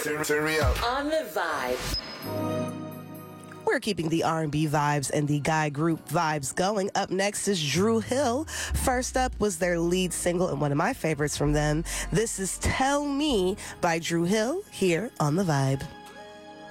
Turn me up. On the Vibe. We're keeping the R&B vibes and the guy group vibes going. Up next is Dru Hill. First up was their lead single and one of my favorites from them. This is Tell Me by Dru Hill here on The Vibe.